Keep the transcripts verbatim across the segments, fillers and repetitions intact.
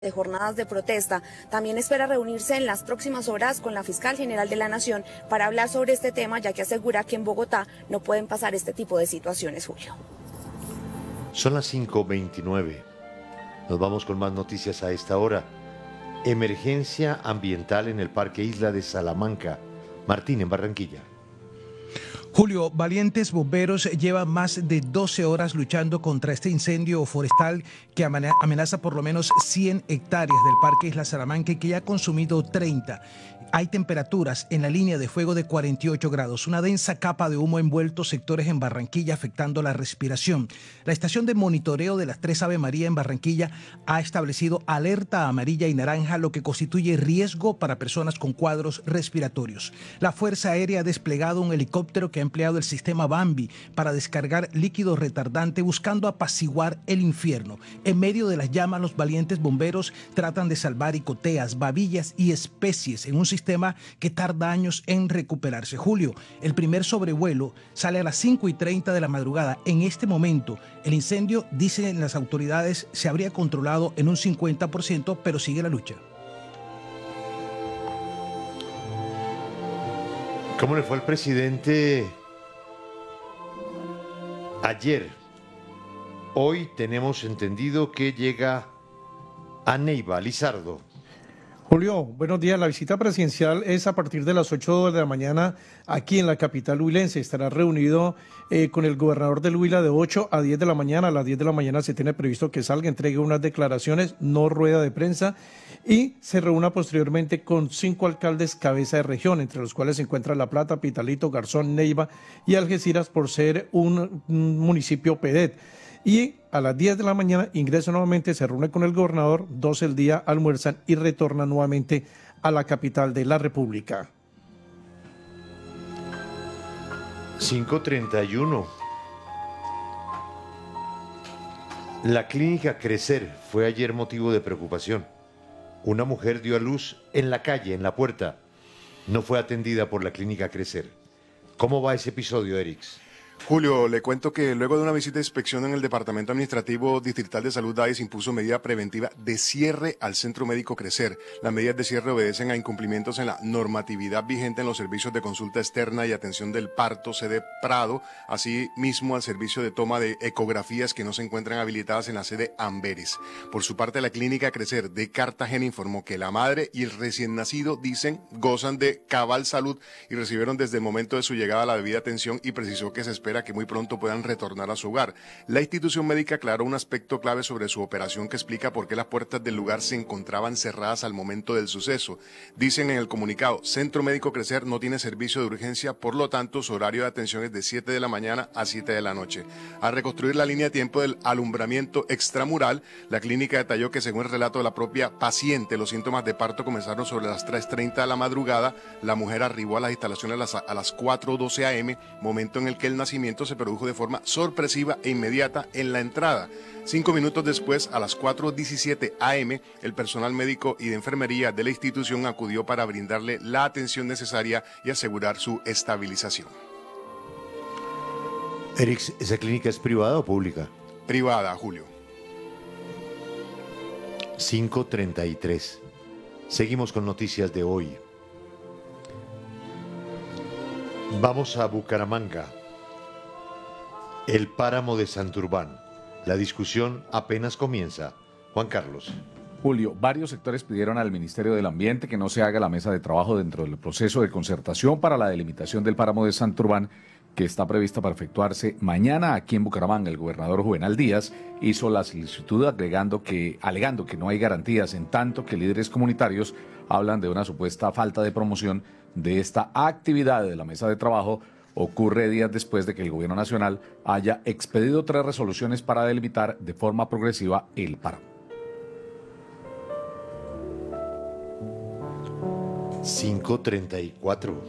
de jornadas de protesta. También espera reunirse en las próximas horas con la fiscal general de la Nación para hablar sobre este tema, ya que asegura que en Bogotá no pueden pasar este tipo de situaciones, Julio. Son las cinco veintinueve. Nos vamos con más noticias a esta hora. Emergencia ambiental en el Parque Isla de Salamanca. Martín, en Barranquilla. Julio, valientes bomberos llevan más de doce horas luchando contra este incendio forestal que amenaza por lo menos cien hectáreas del Parque Isla Salamanca y que ya ha consumido treinta. Hay temperaturas en la línea de fuego de cuarenta y ocho grados, una densa capa de humo envuelto sectores en Barranquilla afectando la respiración. La estación de monitoreo de las tres Ave María en Barranquilla ha establecido alerta amarilla y naranja, lo que constituye riesgo para personas con cuadros respiratorios. La Fuerza Aérea ha desplegado un helicóptero que ha empleado el sistema Bambi para descargar líquido retardante buscando apaciguar el infierno. En medio de las llamas, los valientes bomberos tratan de salvar icoteas, babillas y especies en un sistema que tarda años en recuperarse. Julio, el primer sobrevuelo sale a las cinco y treinta de la madrugada. En este momento, el incendio, dicen las autoridades, se habría controlado en un cincuenta por ciento, pero sigue la lucha. ¿Cómo le fue al presidente ayer? Hoy tenemos entendido que llega a Neiva. Lizardo. Julio, buenos días. La visita presidencial es a partir de las ocho de la mañana aquí en la capital huilense. Estará reunido eh, con el gobernador del Huila de ocho a diez de la mañana. A las diez de la mañana se tiene previsto que salga, entregue unas declaraciones, no rueda de prensa, y se reúna posteriormente con cinco alcaldes cabeza de región, entre los cuales se encuentran La Plata, Pitalito, Garzón, Neiva y Algeciras, por ser un, un municipio P E D E T. Y a las diez de la mañana ingresa nuevamente, se reúne con el gobernador, doce del día almuerzan y retorna nuevamente a la capital de la República. cinco treinta y uno. La clínica Crecer fue ayer motivo de preocupación. Una mujer dio a luz en la calle, en la puerta. No fue atendida por la clínica Crecer. ¿Cómo va ese episodio, Erix? Julio, le cuento que luego de una visita de inspección en el Departamento Administrativo Distrital de Salud, D A I E S impuso medida preventiva de cierre al Centro Médico Crecer. Las medidas de cierre obedecen a incumplimientos en la normatividad vigente en los servicios de consulta externa y atención del parto, sede Prado, así mismo al servicio de toma de ecografías que no se encuentran habilitadas en la sede Amberes. Por su parte, la clínica Crecer de Cartagena informó que la madre y el recién nacido, dicen, gozan de cabal salud y recibieron desde el momento de su llegada la debida atención, y precisó que se espera que muy pronto puedan retornar a su hogar. La institución médica aclaró un aspecto clave sobre su operación que explica por qué las puertas del lugar se encontraban cerradas al momento del suceso. Dicen en el comunicado: Centro Médico Crecer no tiene servicio de urgencia, por lo tanto su horario de atención es de siete de la mañana a siete de la noche. Al reconstruir la línea de tiempo del alumbramiento extramural, la clínica detalló que, según el relato de la propia paciente, los síntomas de parto comenzaron sobre las tres treinta de la madrugada. La mujer arribó a las instalaciones a las, a las cuatro doce a eme, momento en el que el nacimiento se produjo de forma sorpresiva e inmediata en la entrada. Cinco minutos después, a las cuatro diecisiete a eme, el personal médico y de enfermería de la institución acudió para brindarle la atención necesaria y asegurar su estabilización. Erix, ¿esa clínica es privada o pública? Privada, Julio. cinco treinta y tres. Seguimos con noticias de hoy. Vamos a Bucaramanga. El páramo de Santurbán. La discusión apenas comienza. Juan Carlos. Julio, varios sectores pidieron al Ministerio del Ambiente que no se haga la mesa de trabajo dentro del proceso de concertación para la delimitación del páramo de Santurbán, que está prevista para efectuarse mañana aquí en Bucaramanga. El gobernador Juvenal Díaz hizo la solicitud agregando que, alegando que no hay garantías, en tanto que líderes comunitarios hablan de una supuesta falta de promoción de esta actividad de la mesa de trabajo. Ocurre días después de que el gobierno nacional haya expedido tres resoluciones para delimitar de forma progresiva el páramo. cinco treinta y cuatro.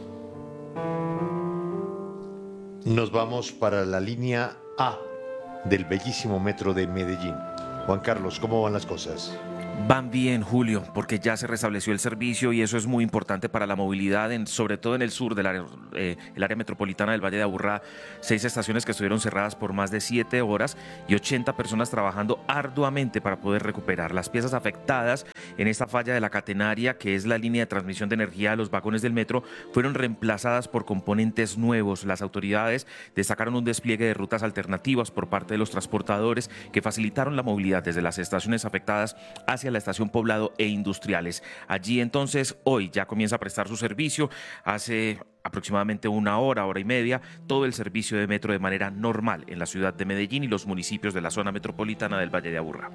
Nos vamos para la línea A del bellísimo metro de Medellín. Juan Carlos, ¿cómo van las cosas? Van bien, Julio, porque ya se restableció el servicio y eso es muy importante para la movilidad, en, sobre todo en el sur del área, eh, el área metropolitana del Valle de Aburrá. Seis estaciones que estuvieron cerradas por más de siete horas y ochenta personas trabajando arduamente para poder recuperar. Las piezas afectadas en esta falla de la catenaria, que es la línea de transmisión de energía a los vagones del metro, fueron reemplazadas por componentes nuevos. Las autoridades destacaron un despliegue de rutas alternativas por parte de los transportadores que facilitaron la movilidad desde las estaciones afectadas hacia la estación Poblado e Industriales. Allí entonces hoy ya comienza a prestar su servicio. Hace aproximadamente una hora, hora y media, todo el servicio de metro de manera normal en la ciudad de Medellín y los municipios de la zona metropolitana del Valle de Aburrá.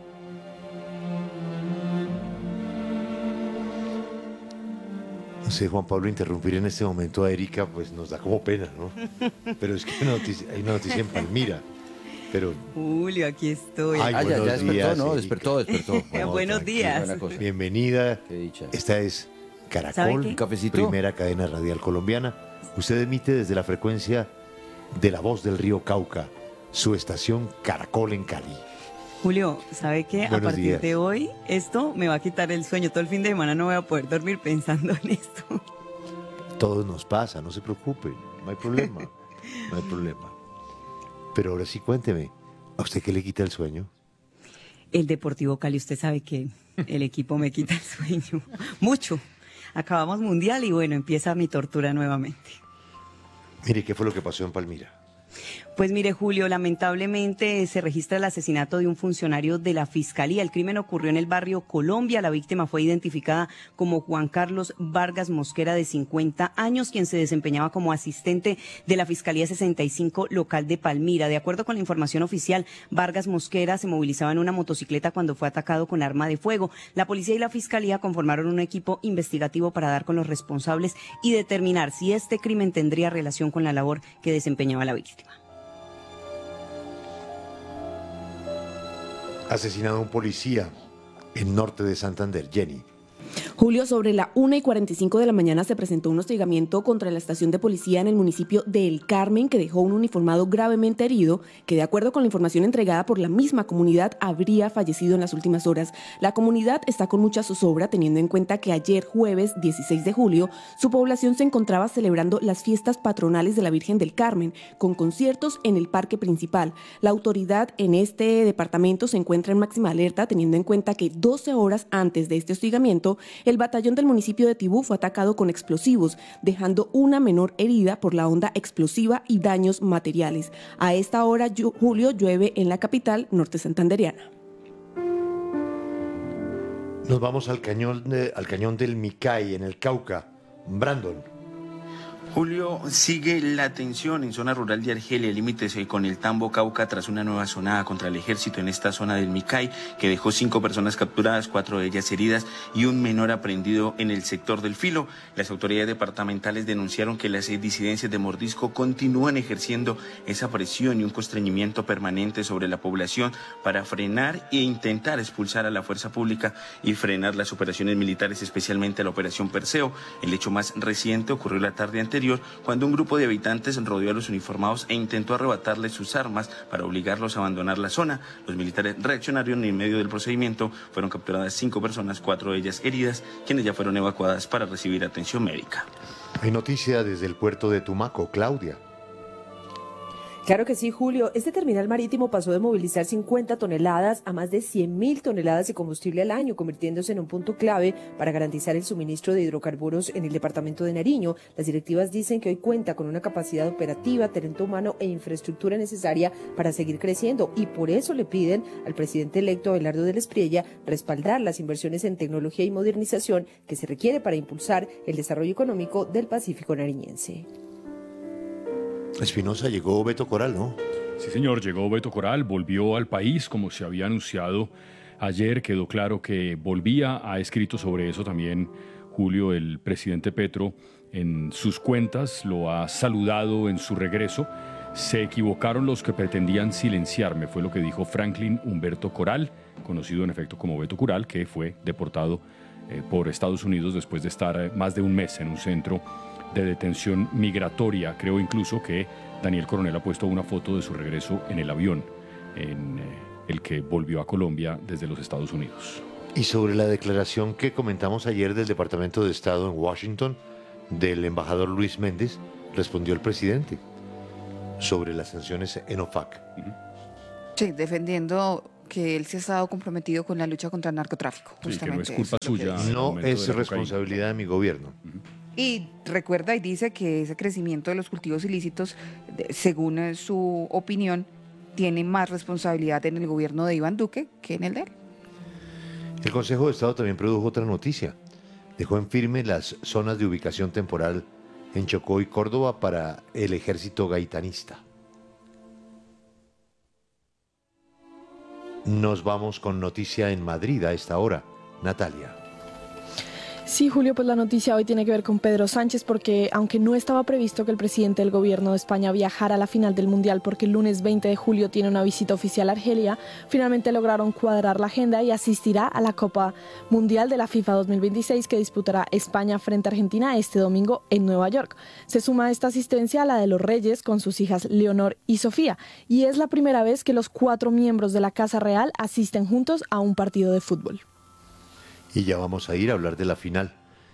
No sé, Juan Pablo, interrumpir en este momento a Erika, pues nos da como pena, ¿no? Pero es que hay una noticia, hay una noticia en Palmira. Pero... Julio, aquí estoy. Ay, Ah, ya, ya despertó, días, ¿no? Erika. Despertó, despertó. No, Buenos días. Buena cosa. Bienvenida. Qué dicha. Esta es ¿Sabe Caracol, qué? ¿Un cafecito? primera cadena radial colombiana. Usted emite desde la frecuencia de La Voz del Río Cauca, su estación Caracol en Cali. Julio, ¿sabe qué? A Buenos partir días. de hoy, esto me va a quitar el sueño. Todo el fin de semana no voy a poder dormir pensando en esto. Todo nos pasa, no se preocupe, no hay problema, no hay problema. Pero ahora sí cuénteme, ¿a usted qué le quita el sueño? El Deportivo Cali, usted sabe que el equipo me quita el sueño. Mucho. Acabamos mundial y bueno, empieza mi tortura nuevamente. Mire, ¿qué fue lo que pasó en Palmira? Pues mire, Julio, lamentablemente se registra el asesinato de un funcionario de la Fiscalía. El crimen ocurrió en el barrio Colombia. La víctima fue identificada como Juan Carlos Vargas Mosquera, de cincuenta años, quien se desempeñaba como asistente de la Fiscalía sesenta y cinco local de Palmira. De acuerdo con la información oficial, Vargas Mosquera se movilizaba en una motocicleta cuando fue atacado con arma de fuego. La policía y la Fiscalía conformaron un equipo investigativo para dar con los responsables y determinar si este crimen tendría relación con la labor que desempeñaba la víctima. Asesinado un policía en norte de Santander, Jenny. Julio, sobre la una y cuarenta y cinco de la mañana se presentó un hostigamiento contra la estación de policía en el municipio de El Carmen, que dejó un uniformado gravemente herido, que de acuerdo con la información entregada por la misma comunidad habría fallecido en las últimas horas. La comunidad está con mucha zozobra, teniendo en cuenta que ayer jueves dieciséis de julio su población se encontraba celebrando las fiestas patronales de la Virgen del Carmen, con conciertos en el parque principal. La autoridad en este departamento se encuentra en máxima alerta, teniendo en cuenta que doce horas antes de este hostigamiento, el batallón del municipio de Tibú fue atacado con explosivos, dejando una menor herida por la onda explosiva y daños materiales. A esta hora, Julio, llueve en la capital norte santandereana. Nos vamos al cañón, de- al cañón del Micay, en el Cauca. Brandon. Julio, sigue la tensión en zona rural de Argelia, límites eh, con el Tambo Cauca, tras una nueva sonada contra el ejército en esta zona del Micay, que dejó cinco personas capturadas, cuatro de ellas heridas y un menor aprendido en el sector del Filo. Las autoridades departamentales denunciaron que las eh, disidencias de Mordisco continúan ejerciendo esa presión y un constreñimiento permanente sobre la población para frenar e intentar expulsar a la fuerza pública y frenar las operaciones militares, especialmente la operación Perseo. El hecho más reciente ocurrió la tarde anterior, cuando un grupo de habitantes rodeó a los uniformados e intentó arrebatarles sus armas para obligarlos a abandonar la zona. Los militares reaccionaron y en medio del procedimiento fueron capturadas cinco personas, cuatro de ellas heridas, quienes ya fueron evacuadas para recibir atención médica. Hay noticia desde el puerto de Tumaco, Claudia. Claro que sí, Julio. Este terminal marítimo pasó de movilizar cincuenta toneladas a más de cien mil toneladas de combustible al año, convirtiéndose en un punto clave para garantizar el suministro de hidrocarburos en el departamento de Nariño. Las directivas dicen que hoy cuenta con una capacidad operativa, talento humano e infraestructura necesaria para seguir creciendo, y por eso le piden al presidente electo Abelardo del Espriella respaldar las inversiones en tecnología y modernización que se requiere para impulsar el desarrollo económico del Pacífico nariñense. Espinosa, llegó Beto Coral, ¿no? Sí, señor, llegó Beto Coral, volvió al país como se había anunciado ayer. Quedó claro que volvía, ha escrito sobre eso también Julio, el presidente Petro, en sus cuentas, lo ha saludado en su regreso. Se equivocaron los que pretendían silenciarme, fue lo que dijo Franklin Humberto Coral, conocido en efecto como Beto Coral, que fue deportado eh, por Estados Unidos después de estar eh, más de un mes en un centro de detención migratoria. Creo incluso que Daniel Coronel ha puesto una foto de su regreso en el avión en eh, el que volvió a Colombia desde los Estados Unidos. Y sobre la declaración que comentamos ayer del Departamento de Estado en Washington, del embajador Luis Méndez, respondió el presidente sobre las sanciones en OFAC. Sí, defendiendo que él se ha estado comprometido con la lucha contra el narcotráfico. Sí, que no es justamente culpa eso es lo que suya. dice. el No aumento es de la responsabilidad de mi gobierno. Y recuerda y dice que ese crecimiento de los cultivos ilícitos, de- según eh, su opinión, tiene más responsabilidad en el gobierno de Iván Duque que en el de él. El Consejo de Estado también produjo otra noticia. Dejó en firme las zonas de ubicación temporal en Chocó y Córdoba para el ejército gaitanista. Nos vamos con noticia en Madrid a esta hora. Natalia. Sí, Julio, pues la noticia hoy tiene que ver con Pedro Sánchez porque aunque no estaba previsto que el presidente del gobierno de España viajara a la final del Mundial porque el lunes veinte de julio tiene una visita oficial a Argelia, finalmente lograron cuadrar la agenda y asistirá a la Copa Mundial de la FIFA dos mil veintiséis que disputará España frente a Argentina este domingo en Nueva York. Se suma esta asistencia a la de los Reyes con sus hijas Leonor y Sofía y es la primera vez que los cuatro miembros de la Casa Real asisten juntos a un partido de fútbol. Y ya vamos a ir a hablar de la final.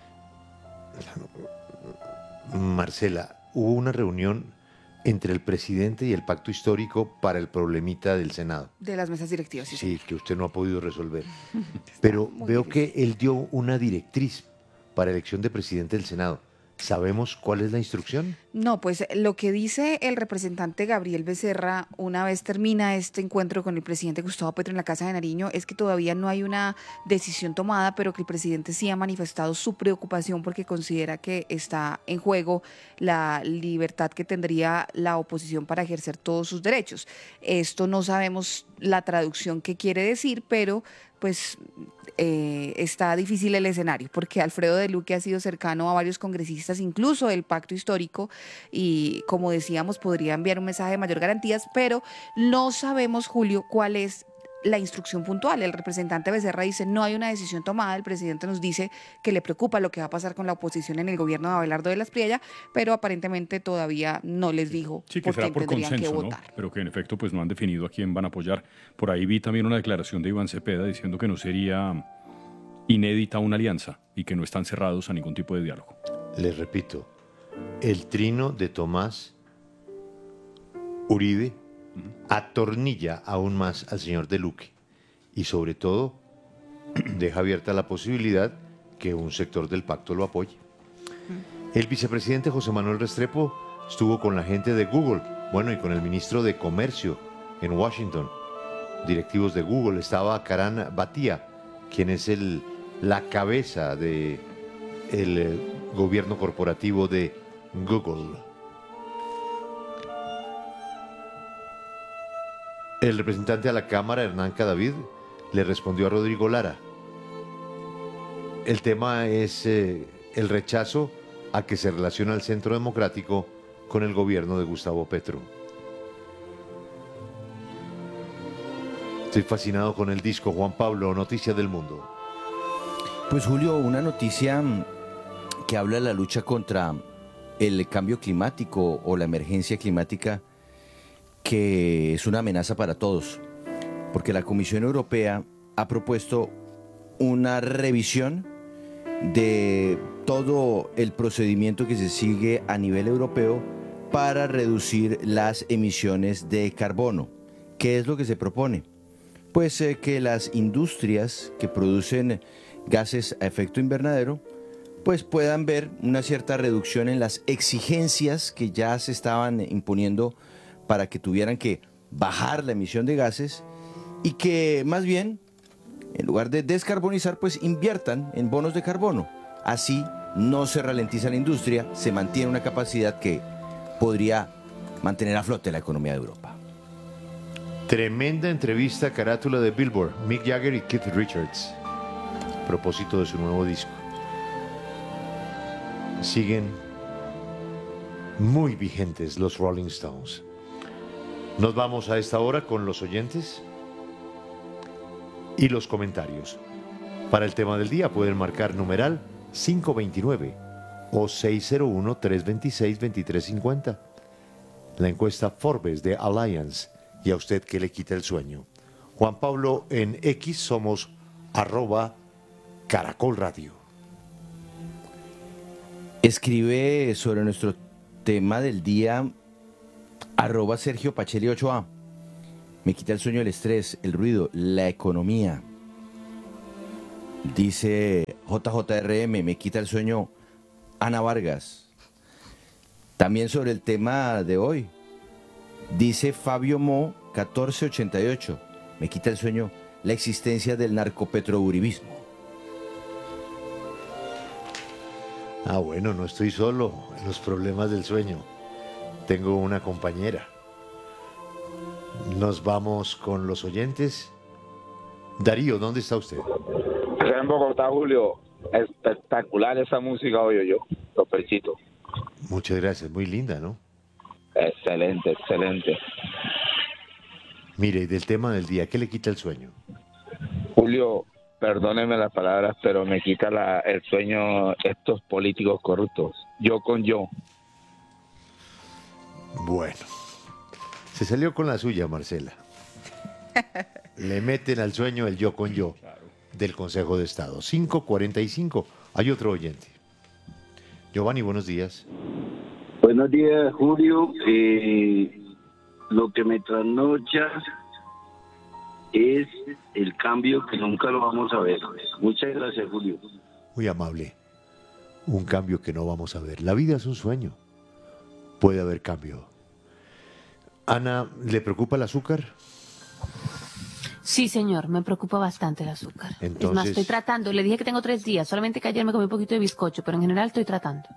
Marcela, hubo una reunión entre el presidente y el pacto histórico para el problemita del Senado. De las mesas directivas, sí. Sí, que usted no ha podido resolver. Pero veo que él dio una directriz para elección de presidente del Senado. ¿Sabemos cuál es la instrucción? No, pues lo que dice el representante Gabriel Becerra una vez termina este encuentro con el presidente Gustavo Petro en la Casa de Nariño es que todavía no hay una decisión tomada, pero que el presidente sí ha manifestado su preocupación porque considera que está en juego la libertad que tendría la oposición para ejercer todos sus derechos. Esto no sabemos la traducción que quiere decir, pero pues eh, está difícil el escenario, porque Alfredo de Luque ha sido cercano a varios congresistas, incluso del pacto histórico, y como decíamos, podría enviar un mensaje de mayor garantías, pero no sabemos, Julio, cuál es la instrucción puntual. El representante Becerra dice no hay una decisión tomada, el presidente nos dice que le preocupa lo que va a pasar con la oposición en el gobierno de Abelardo de la Espriella, pero aparentemente todavía no les dijo Sí, que por será quién por tendrían que consenso, ¿no? votar. Pero que en efecto pues no han definido a quién van a apoyar. Por ahí vi también una declaración de Iván Cepeda diciendo que no sería inédita una alianza y que no están cerrados a ningún tipo de diálogo. Les repito, el trino de Tomás Uribe atornilla aún más al señor de Luque y sobre todo deja abierta la posibilidad que un sector del pacto lo apoye. El vicepresidente José Manuel Restrepo estuvo con la gente de Google, bueno, y con el ministro de Comercio en Washington, directivos de Google. Estaba Karan Bhatia, quien es el, la cabeza de el eh, gobierno corporativo de Google. El representante a la Cámara, Hernán Cadavid, le respondió a Rodrigo Lara. El tema es eh, el rechazo a que se relaciona el Centro Democrático con el gobierno de Gustavo Petro. Estoy fascinado con el disco. Juan Pablo, Noticias del Mundo. Pues Julio, una noticia que habla de la lucha contra el cambio climático o la emergencia climática, que es una amenaza para todos, porque la Comisión Europea ha propuesto una revisión de todo el procedimiento que se sigue a nivel europeo para reducir las emisiones de carbono. ¿Qué es lo que se propone? Pues eh, que las industrias que producen gases a efecto invernadero pues puedan ver una cierta reducción en las exigencias que ya se estaban imponiendo para que tuvieran que bajar la emisión de gases y que más bien, en lugar de descarbonizar, pues inviertan en bonos de carbono. Así no se ralentiza la industria, se mantiene una capacidad que podría mantener a flote la economía de Europa. Tremenda entrevista, carátula de Billboard, Mick Jagger y Keith Richards, a propósito de su nuevo disco. Siguen muy vigentes los Rolling Stones. Nos vamos a esta hora con los oyentes y los comentarios. Para el tema del día pueden marcar numeral cinco veintinueve o seis cero uno, tres dos seis, dos tres cinco cero. La encuesta Forbes de Alliance. ¿Y a usted qué le quita el sueño? Juan Pablo, en X somos arroba Caracol Radio. Escribe sobre nuestro tema del día arroba Sergio Pacheli ocho A. Me quita el sueño, el estrés, el ruido, la economía. Dice J J R M, me quita el sueño Ana Vargas. También sobre el tema de hoy, dice Fabio Mo catorce ochenta y ocho, me quita el sueño la existencia del narcopetrouribismo. Ah, bueno, no estoy solo en los problemas del sueño. Tengo una compañera. Nos vamos con los oyentes. Darío, ¿dónde está usted? En Bogotá, Julio. Espectacular esa música, oye yo. Lo felicito. Muchas gracias, muy linda, ¿no? Excelente, excelente. Mire, y del tema del día, ¿qué le quita el sueño? Julio, perdóneme las palabras, pero me quita la, el sueño estos políticos corruptos. Yo con yo. Bueno, se salió con la suya, Marcela. Le meten al sueño el yo con yo del Consejo de Estado. cinco cuarenta y cinco. Hay otro oyente. Giovanni, buenos días. Buenos días, Julio. Eh, lo que me trasnocha es el cambio que nunca lo vamos a ver. Muchas gracias, Julio. Muy amable. Un cambio que no vamos a ver. La vida es un sueño. Puede haber cambio. Ana, ¿le preocupa el azúcar? Sí, señor, me preocupa bastante el azúcar. Entonces... Es más, estoy tratando. Le dije que tengo tres días, solamente que ayer me comí un poquito de bizcocho, pero en general estoy tratando.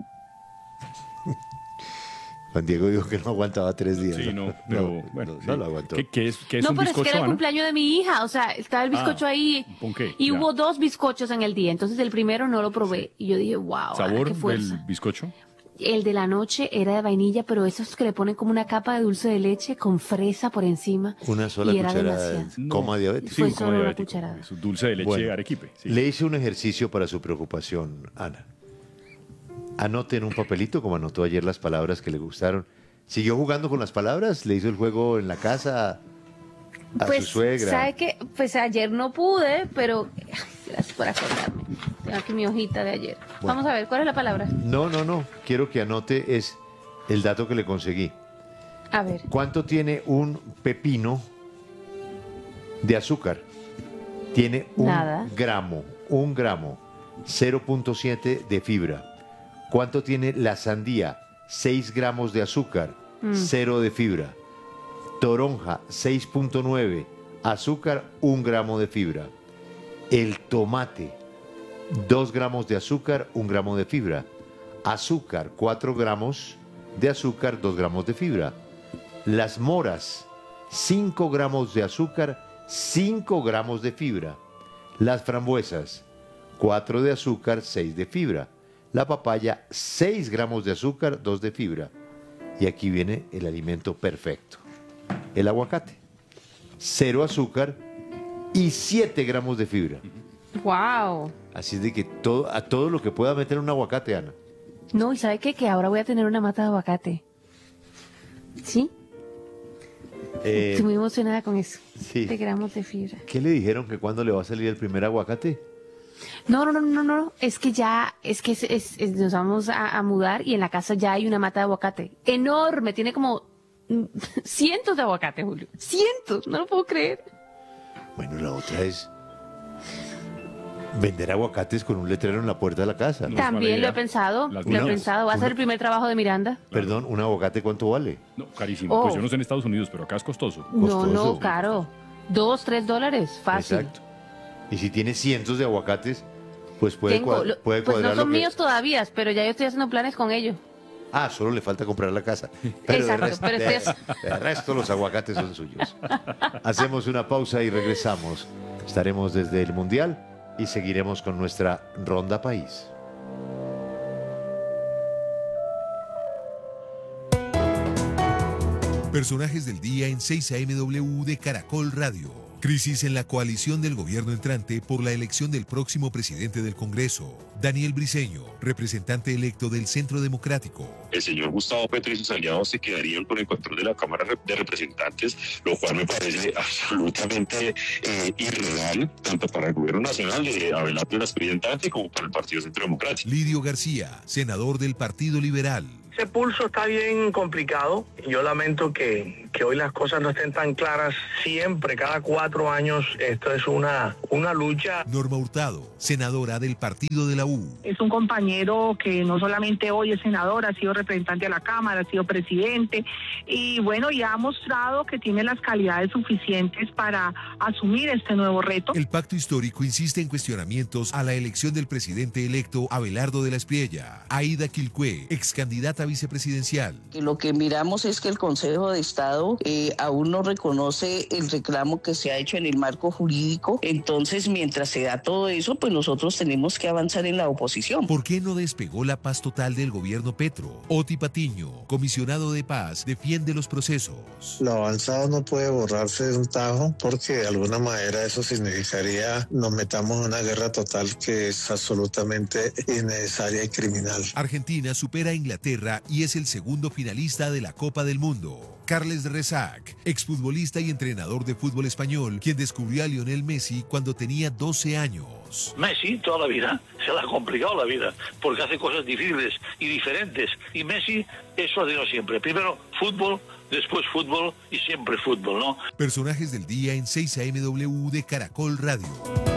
Juan Diego dijo que no aguantaba tres días. Sí, no, pero no, bueno, no, sí. no lo aguantó. ¿Qué, qué es, qué es no, un pero bizcocho, es que era el Ana? cumpleaños de mi hija, o sea, estaba el bizcocho Ah, ahí ¿con qué? y Ya. hubo dos bizcochos en el día, entonces el primero no lo probé y yo dije, wow, ¿Sabor qué fuerza. del bizcocho? El de la noche era de vainilla, pero esos que le ponen como una capa de dulce de leche con fresa por encima. Una sola y era cucharada demasiado. de coma diabético. Fue solo una cucharada. Es un dulce de leche Bueno, arequipe. Sí. Le hice un ejercicio para su preocupación, Ana. Anote en un papelito, como anotó ayer, las palabras que le gustaron. ¿Siguió jugando con las palabras? ¿Le hizo el juego en la casa a Pues, su suegra? ¿sabe qué? Pues ayer no pude, pero ay, gracias por acordarme. Tengo aquí mi hojita de ayer. Bueno. Vamos a ver, ¿cuál es la palabra? No, no, no. Quiero que anote es el dato que le conseguí. A ver. ¿Cuánto tiene un pepino de azúcar? Tiene un Nada. gramo, un gramo, cero punto siete de fibra. ¿Cuánto tiene la sandía? seis gramos de azúcar, Mm. cero de fibra. Toronja, seis punto nueve, azúcar, un gramo de fibra. El tomate, dos gramos de azúcar, un gramo de fibra. Azúcar, cuatro gramos de azúcar, dos gramos de fibra. Las moras, cinco gramos de azúcar, cinco gramos de fibra. Las frambuesas, cuatro de azúcar, seis de fibra. La papaya, seis gramos de azúcar, dos de fibra. Y aquí viene el alimento perfecto. El aguacate, cero azúcar y siete gramos de fibra. Wow. Así es de que todo, a todo lo que pueda meter un aguacate, Ana. No, ¿y sabe qué? Que ahora voy a tener una mata de aguacate. ¿Sí? Eh, Estoy muy emocionada con eso. sí. siete gramos de fibra. ¿Qué le dijeron que cuándo le va a salir el primer aguacate? No, no, no, no, no. Es que ya, es que es- es- es- nos vamos a, a mudar y en la casa ya hay una mata de aguacate. Enorme, tiene como mm, cientos de aguacate, Julio. Cientos, no lo puedo creer. Bueno, la otra es vender aguacates con un letrero en la puerta de la casa. También lo he pensado, lo he Una- pensado. Va a ser una- el primer trabajo de Miranda. Perdón, ¿un aguacate cuánto vale? No, carísimo. Oh. Pues yo no sé en Estados Unidos, pero acá es costoso. No, no, caro. Dos, tres dólares, fácil. Exacto. Y si tiene cientos de aguacates, pues puede, Tengo, cua- lo- puede pues no cuadrar son lo que... míos todavía, pero ya yo estoy haciendo planes con ellos. Ah, solo le falta comprar la casa. Pero Exacto, de resto, pero de- estoy- de resto los aguacates son suyos. Hacemos una pausa y regresamos. Estaremos desde el Mundial y seguiremos con nuestra Ronda País. Personajes del día en seis A M W de Caracol Radio. Crisis en la coalición del gobierno entrante por la elección del próximo presidente del Congreso. Daniel Briceño, representante electo del Centro Democrático. El señor Gustavo Petro y sus aliados se quedarían con el control de la Cámara de Representantes, lo cual me parece absolutamente eh, irreal, tanto para el gobierno nacional de Abelardo Las como para el Partido Centro Democrático. Lidio García, senador del Partido Liberal. Ese pulso está bien complicado. Yo lamento que, que hoy las cosas no estén tan claras. Siempre, cada cuatro años, esto es una, una lucha. Norma Hurtado, senadora del Partido de la U. Es un compañero que no solamente hoy es senador, ha sido representante de la Cámara, ha sido presidente y bueno, ya ha mostrado que tiene las calidades suficientes para asumir este nuevo reto. El pacto histórico insiste en cuestionamientos a la elección del presidente electo Abelardo de la Espriella. Aida Quilcue, ex candidata vicepresidencial. Lo que miramos es que el Consejo de Estado eh, aún no reconoce el reclamo que se ha hecho en el marco jurídico. Entonces, mientras se da todo eso, pues nosotros tenemos que avanzar en la oposición. ¿Por qué no despegó la paz total del gobierno Petro? Oti Patiño, comisionado de paz, defiende los procesos. Lo avanzado no puede borrarse de un tajo porque de alguna manera eso significaría nos metamos en una guerra total que es absolutamente innecesaria y criminal. Argentina supera a Inglaterra y es el segundo finalista de la Copa del Mundo. Carles de Rezac, exfutbolista y entrenador de fútbol español, quien descubrió a Lionel Messi cuando tenía doce años. Messi toda la vida se le ha complicado la vida porque hace cosas difíciles y diferentes. Y Messi eso ha tenido siempre. Primero fútbol, después fútbol y siempre fútbol, ¿no? Personajes del día en seis A M W de Caracol Radio.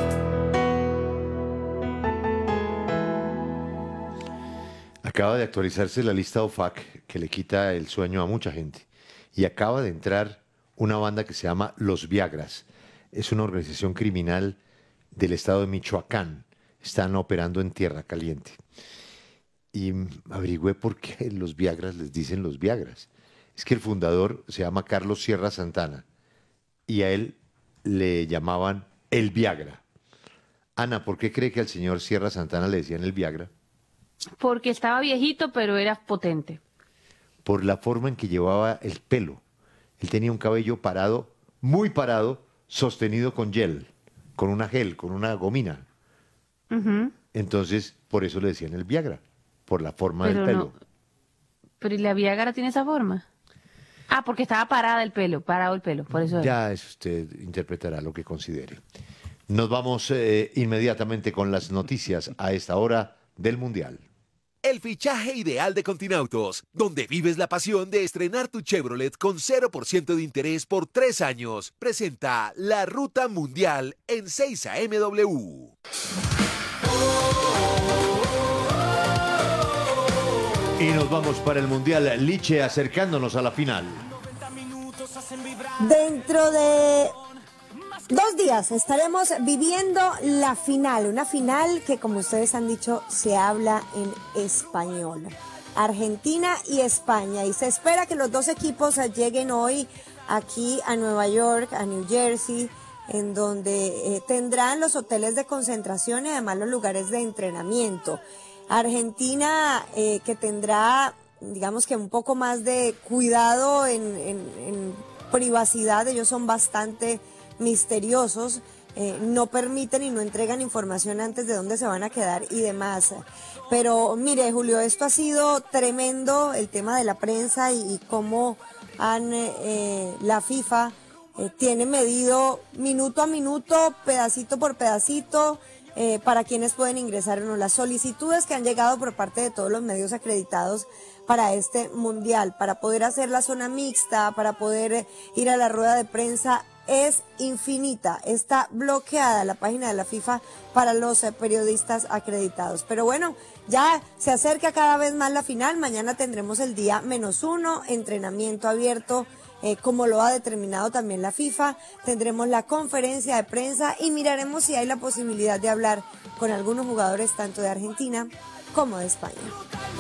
Acaba de actualizarse la lista O F A C que le quita el sueño a mucha gente. Y acaba de entrar una banda que se llama Los Viagras. Es una organización criminal del estado de Michoacán. Están operando en Tierra Caliente. Y averigüé por qué los Viagras les dicen los Viagras. Es que el fundador se llama Carlos Sierra Santana y a él le llamaban el Viagra. Ana, ¿por qué cree que al señor Sierra Santana le decían el Viagra? Porque estaba viejito, pero era potente. Por la forma en que llevaba el pelo. Él tenía un cabello parado, muy parado, sostenido con gel, con una gel, con una gomina. Uh-huh. Entonces, por eso le decían el Viagra, por la forma Pero del pelo. no. Pero ¿y la Viagra tiene esa forma? Ah, porque estaba parada el pelo, parado el pelo, por eso. Ya es, usted interpretará lo que considere. Nos vamos eh, inmediatamente con las noticias a esta hora del Mundial. El fichaje ideal de Continautos, donde vives la pasión de estrenar tu Chevrolet con cero por ciento de interés por tres años, presenta la Ruta Mundial en seis A M W. Y nos vamos para el Mundial, Liche, acercándonos a la final. Dentro de dos días estaremos viviendo la final, una final que, como ustedes han dicho, se habla en español. Argentina y España, y se espera que los dos equipos lleguen hoy aquí a Nueva York, a New Jersey, en donde eh, tendrán los hoteles de concentración y además los lugares de entrenamiento. Argentina eh, que tendrá, digamos que un poco más de cuidado en, en, en privacidad, ellos son bastante misteriosos, eh, no permiten y no entregan información antes de dónde se van a quedar y demás. Pero mire, Julio, esto ha sido tremendo, el tema de la prensa y, y cómo han eh, la FIFA eh, tiene medido minuto a minuto, pedacito por pedacito, eh, para quienes pueden ingresar o no. Las solicitudes que han llegado por parte de todos los medios acreditados para este mundial, para poder hacer la zona mixta, para poder eh, ir a la rueda de prensa, es infinita. Está bloqueada la página de la FIFA para los eh, periodistas acreditados. Pero bueno, ya se acerca cada vez más la final. Mañana tendremos el día menos uno, entrenamiento abierto, eh, como lo ha determinado también la FIFA. Tendremos la conferencia de prensa y miraremos si hay la posibilidad de hablar con algunos jugadores tanto de Argentina como de España.